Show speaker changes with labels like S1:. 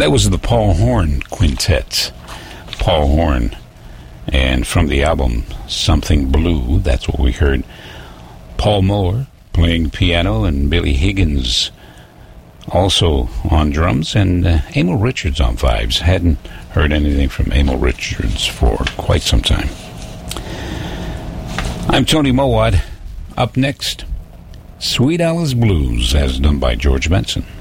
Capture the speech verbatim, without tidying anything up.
S1: That was the Paul Horn Quintet. Paul Horn. And from the album Something Blue, that's what we heard. Paul Moore playing piano and Billy Higgins also on drums, and uh, Emil Richards on vibes. Hadn't heard anything from Emil Richards for quite some time. I'm Tony Mowat. Up next, Sweet Alice Blues, as done by George Benson.